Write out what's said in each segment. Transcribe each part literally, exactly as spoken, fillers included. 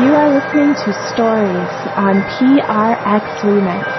You are listening to Stories on P R X Remix.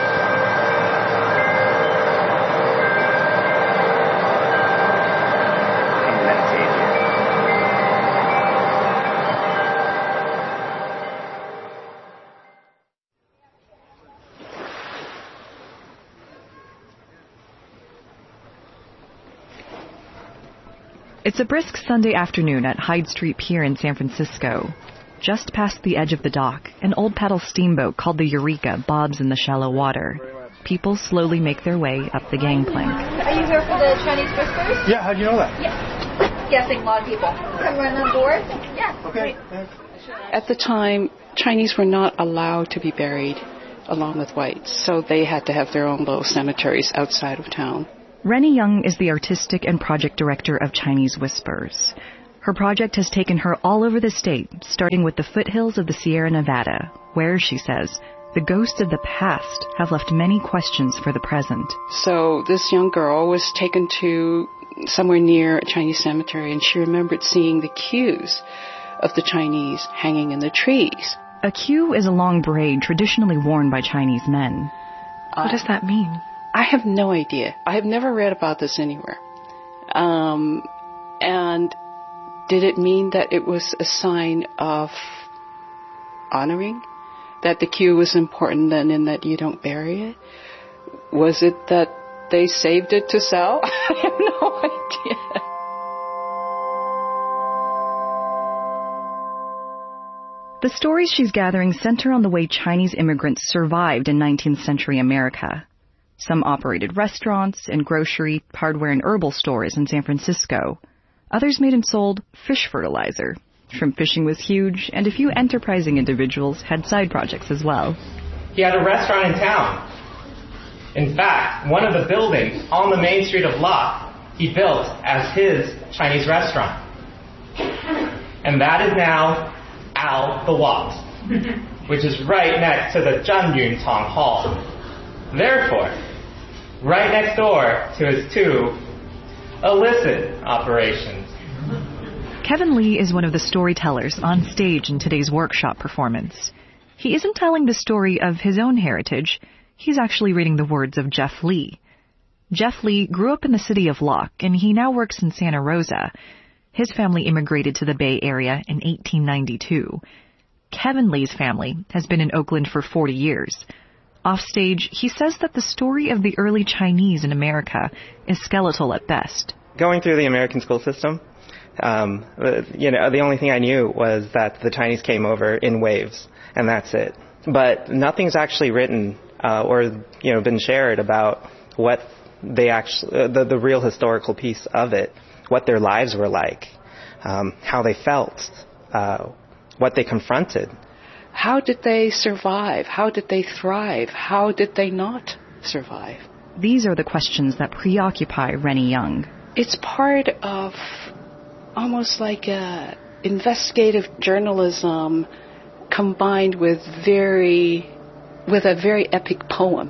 It's a brisk Sunday afternoon at Hyde Street Pier in San Francisco. Just past the edge of the dock, an old paddle steamboat called the Eureka bobs in the shallow water. People slowly make their way up the gangplank. Are you here for the Chinese whispers? Yeah, how'd you know that? Yeah. Guessing a lot of people. Come run on board? Yeah. Okay, thanks. At the time, Chinese were not allowed to be buried along with whites, so they had to have their own little cemeteries outside of town. Rennie Young is the artistic and project director of Chinese Whispers. Her project has taken her all over the state, starting with the foothills of the Sierra Nevada, where, she says, the ghosts of the past have left many questions for the present. So this young girl was taken to somewhere near a Chinese cemetery, and she remembered seeing the queues of the Chinese hanging in the trees. A queue is a long braid traditionally worn by Chinese men. What does that mean? I have no idea. I have never read about this anywhere. Um, and did it mean that it was a sign of honoring? That the queue was important then and that you don't bury it? Was it that they saved it to sell? I have no idea. The stories she's gathering center on the way Chinese immigrants survived in nineteenth century America. Some operated restaurants and grocery, hardware, and herbal stores in San Francisco. Others made and sold fish fertilizer. Shrimp fishing was huge, and a few enterprising individuals had side projects as well. He had a restaurant in town. In fact, one of the buildings on the main street of Locke, he built as his Chinese restaurant. And that is now Al the Wok, which is right next to the Zhanyun Town Hall. Therefore, right next door to his two illicit operations. Kevin Lee is one of the storytellers on stage in today's workshop performance. He isn't telling the story of his own heritage. He's actually reading the words of Jeff Lee. Jeff Lee grew up in the city of Locke, and he now works in Santa Rosa. His family immigrated to the Bay Area in eighteen ninety-two. Kevin Lee's family has been in Oakland for forty years. Offstage, he says that the story of the early Chinese in America is skeletal at best. Going through the American school system, um, you know, the only thing I knew was that the Chinese came over in waves, and that's it. But nothing's actually written uh, or, you know, been shared about what they actually, uh, the, the real historical piece of it, what their lives were like, um, how they felt, uh, what they confronted. How did they survive? How did they thrive? How did they not survive? These are the questions that preoccupy Rennie Young. It's part of almost like a investigative journalism combined with very, with a very epic poem.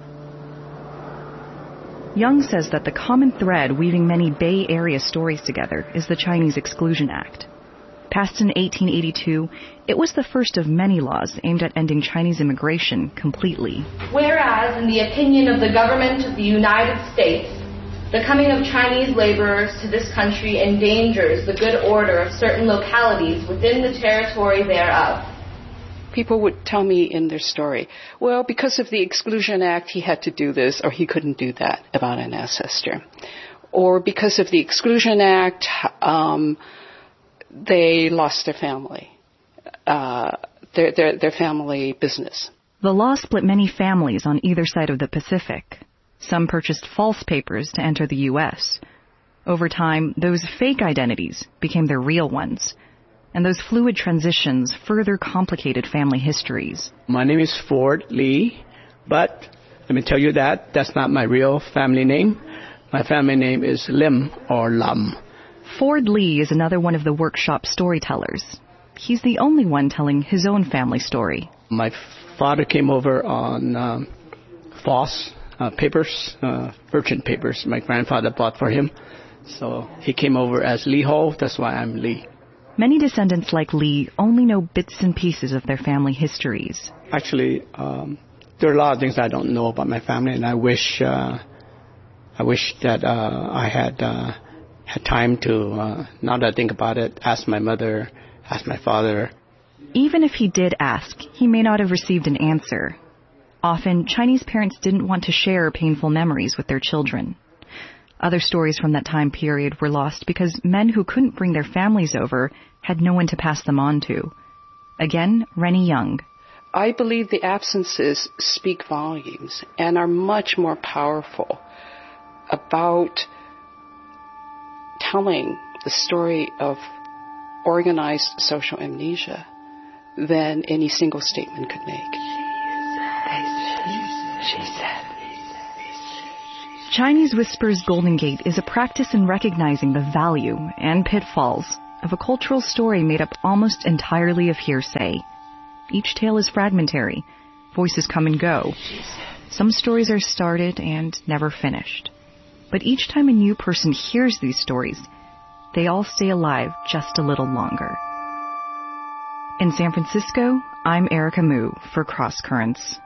Young says that the common thread weaving many Bay Area stories together is the Chinese Exclusion Act. Passed in eighteen eighty-two, it was the first of many laws aimed at ending Chinese immigration completely. Whereas, in the opinion of the government of the United States, the coming of Chinese laborers to this country endangers the good order of certain localities within the territory thereof. People would tell me in their story, well, because of the Exclusion Act, he had to do this, or he couldn't do that about an ancestor. Or because of the Exclusion Act, um, they lost their family, uh, their, their, their family business. The law split many families on either side of the Pacific. Some purchased false papers to enter the U S. Over time, those fake identities became their real ones. And those fluid transitions further complicated family histories. My name is Ford Lee, but let me tell you that that's not my real family name. My family name is Lim or Lam. Ford Lee is another one of the workshop storytellers. He's the only one telling his own family story. My father came over on um, Foss uh, papers, uh, merchant papers my grandfather bought for him. So he came over as Lee Ho, that's why I'm Lee. Many descendants like Lee only know bits and pieces of their family histories. Actually, um, there are a lot of things I don't know about my family, and I wish uh, I wish that uh, I had uh, had time to, uh, now that I think about it, ask my mother, ask my father. Even if he did ask, he may not have received an answer. Often, Chinese parents didn't want to share painful memories with their children. Other stories from that time period were lost because men who couldn't bring their families over had no one to pass them on to. Again, Rennie Young. I believe the absences speak volumes and are much more powerful about telling the story of organized social amnesia than any single statement could make. She said. Chinese Whispers Golden Gate is a practice in recognizing the value and pitfalls of a cultural story made up almost entirely of hearsay. Each tale is fragmentary. Voices come and go. Some stories are started and never finished. But each time a new person hears these stories, they all stay alive just a little longer. In San Francisco, I'm Erica Mu for Cross Currents.